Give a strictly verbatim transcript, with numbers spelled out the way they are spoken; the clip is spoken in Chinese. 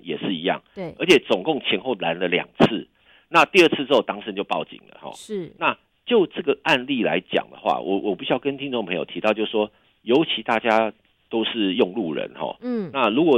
也是一样， 对， 而且总共前后拦了两次。那第二次之后，当事人就报警了哈。 是， 那就这个案例来讲的话，我我必须要跟听众朋友提到，就是说，尤其大家都是用路人哈， 嗯， 那如果